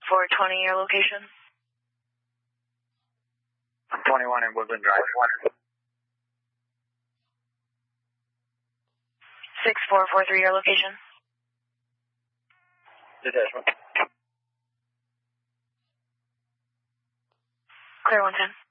420, your location? 21 in Woodland Drive. 6443, your location? Detachment. Clear 110.